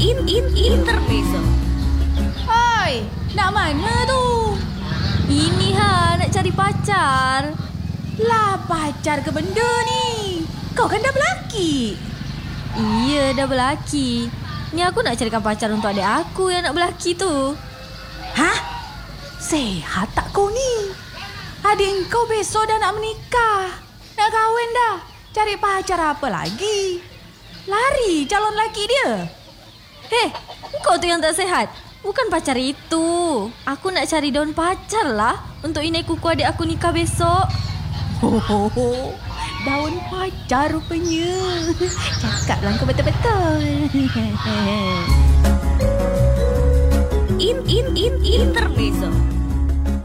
Intermezzo. Hai, nak mana tu? Ini nak cari pacar. Lah, pacar ke benda ni? Kau kan dah berlaki. Iya, dah berlaki. Ni aku nak carikan pacar untuk adik aku yang nak berlaki tu. Hah? Sehat tak kau ni? Adik kau besok dah nak menikah. Nak kahwin dah. Cari pacar apa lagi? Lari calon laki dia. Hei, kau tu yang tak sehat. Bukan pacar itu. Aku nak cari daun pacar lah untuk inai kuku adik aku nikah besok. Daun pacar rupanya. Cakaplah kau betul-betul. Intermezzo.